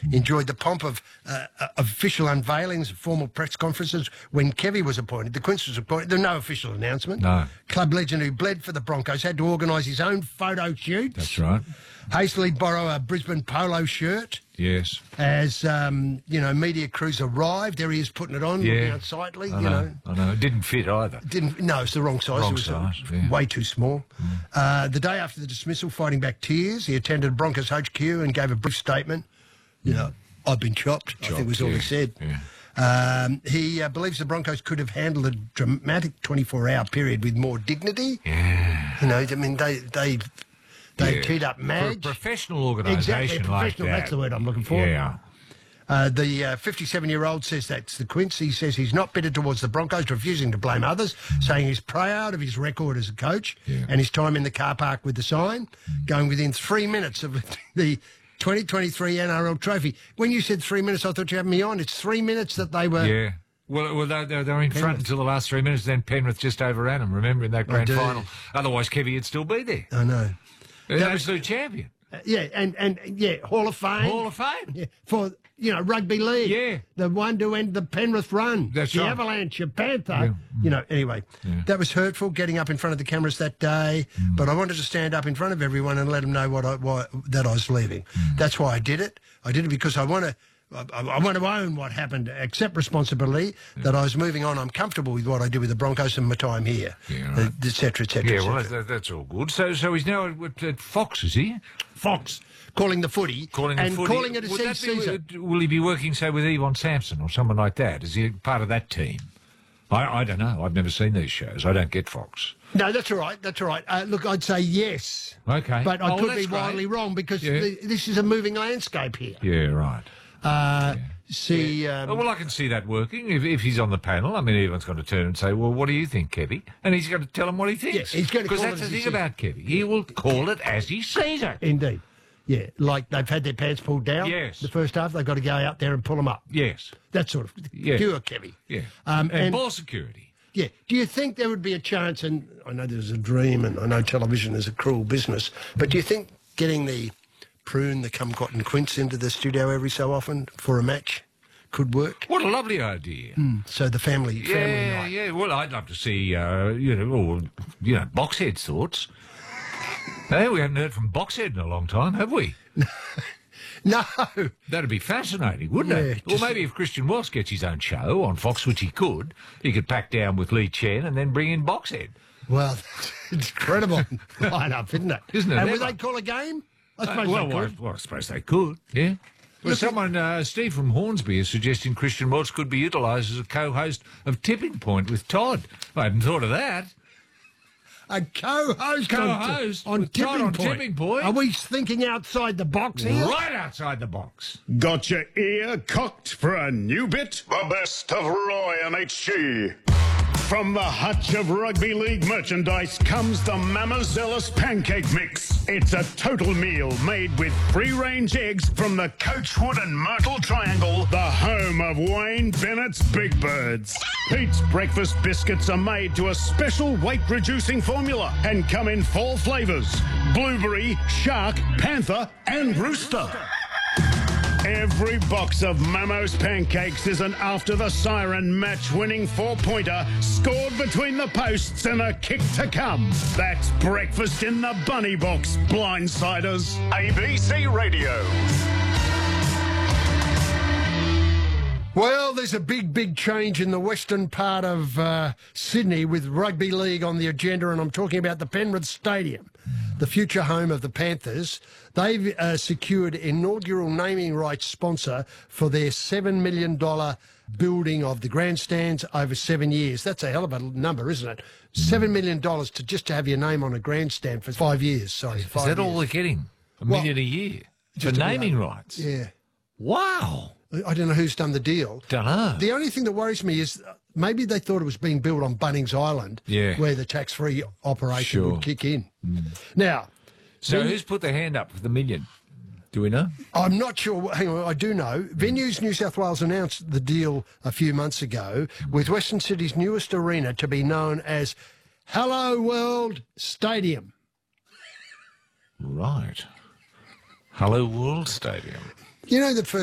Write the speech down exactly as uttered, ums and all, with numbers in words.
enjoyed the pomp of uh, official unveilings, formal press conferences. When Kevy was appointed, the Quince was appointed, there was no official announcement. No. Club legend who bled for the Broncos had to organise his own photo shoots. That's right. Hastily borrow a Brisbane polo shirt. Yes. As, um, you know, media crews arrived, there he is putting it on, Yeah. looking unsightly, I you know, know. I know. It didn't fit either. Didn't No, it's the wrong size. Wrong it was size, uh, yeah. way too small. Mm. Uh, the day after the dismissal, fighting back tears, he attended Broncos H Q and gave a brief statement. You know, I've been chopped, chopped I think was all yeah. he said. Yeah. Um, he uh, believes the Broncos could have handled a dramatic twenty-four hour period with more dignity. Yeah. You know, I mean, they... they They yeah. teed up Madge. For a professional organisation exactly, like professional, that. that's the word I'm looking for. Yeah. Uh, the uh, fifty-seven-year-old says that's the Quince. He says he's not bitter towards the Broncos, refusing to blame others, saying he's proud of his record as a coach Yeah. and his time in the car park with the sign, going within three minutes of the twenty twenty-three N R L trophy. When you said three minutes, I thought you had me on. It's three minutes that they were... Yeah. Well, well they, they they were in front until the last three minutes, then Penrith just overran them, remember, in that grand do. final. Otherwise, Kevy would still be there. I know. An That was- absolute champion. Uh, yeah, and, and yeah, Hall of Fame. Hall of Fame. Yeah, for, you know, rugby league. Yeah. The one to end the Penrith run. That's the right. Avalanche, your Panther. Yeah. You know, anyway, Yeah. that was hurtful, getting up in front of the cameras that day. Mm. But I wanted to stand up in front of everyone and let them know what I, why, that I was leaving. Mm. That's why I did it. I did it because I want to... I, I want to own what happened, accept responsibility, that I was moving on. I'm comfortable with what I do with the Broncos and my time here, Yeah, right. et cetera, et cetera, Yeah, et well, cetera. that, that's all good. So so he's now at, at Fox, is he? Fox, calling the footy, Calling and the footy. calling it a Would that be- season. will he be working, say, with Yvonne Sampson or someone like that? Is he part of that team? I, I don't know. I've never seen these shows. I don't get Fox. No, that's all right. That's all right. Uh, look, I'd say yes. Okay. But I Oh, could that's be great. wildly wrong because Yeah. the, this is a moving landscape here. Yeah, right. Uh, See, um, Oh, well, I can see that working. If, if he's on the panel, I mean, everyone's going to turn and say, well, what do you think, Kevy? And he's going to tell him what he thinks. Yeah, he's going to Because call that's it the as thing he about Kevy. He will call it as he sees it. indeed. Yeah, like they've had their pants pulled down. Yes. The first half, they've got to go out there and pull them up. Yes. That sort of Yeah. pure Kevy. Yeah. Um, and, and- ball security. Yeah. Do you think there would be a chance, and I know there's a dream and I know television is a cruel business, but do you think getting the prune, the kumquat and quince into the studio every so often for a match could work? What a lovely idea. Mm. So the family, family Yeah, night. yeah. Well, I'd love to see, uh, you know, or, you know, Boxhead's thoughts. Hey, we haven't heard from Boxhead in a long time, have we? No. That'd be fascinating, wouldn't Yeah, it? just- Or maybe if Christian Welsh gets his own show on Fox, which he could, he could pack down with Lee Chen and then bring in Boxhead. Well, it's incredible line-up, isn't it? Isn't it And would ever? they call a game? I Uh, suppose well, they well, could. well, I suppose they could, yeah. Well, Look, someone, uh, Steve from Hornsby, is suggesting Christian Welsh could be utilised as a co-host of Tipping Point with Todd. I hadn't thought of that. A co-host, Co-host on, with tipping, Todd on point. Tipping Point. Are we thinking outside the box here? Right outside the box. Got your ear cocked for a new bit? The best of Roy and H G. From the hutch of rugby league merchandise comes the Mamazelis Pancake Mix. It's a total meal made with free-range eggs from the Coachwood and Myrtle Triangle, the home of Wayne Bennett's Big Birds. Pete's breakfast biscuits are made to a special weight-reducing formula and come in four flavours: blueberry, shark, panther and rooster. Every box of Mamos pancakes is an after the siren match-winning four-pointer scored between the posts and a kick to come. That's breakfast in the bunny box, blindsiders. A B C Radio. Well, there's a big, big change in the western part of uh, Sydney with rugby league on the agenda, and I'm talking about the Penrith Stadium, the future home of the Panthers. They've uh, secured inaugural naming rights sponsor for their seven million dollars building of the grandstands over seven years. That's a hell of a number, isn't it? seven million dollars to just to have your name on a grandstand for five years. Sorry, Is five that all years. they're getting? A Well, million a year? For just about. naming rights? Yeah. Wow. I don't know who's done the deal. Dunno. The only thing that worries me is uh, maybe they thought it was being built on Bunnings Island, Yeah. where the tax-free operation Sure. would kick in. Now, So Ven- who's put their hand up for the million? Do we know? I'm not sure. Hang on, I do know. Venues New South Wales announced the deal a few months ago with Western Sydney's newest arena to be known as Hello World Stadium. Right. Hello World Stadium. You know, the first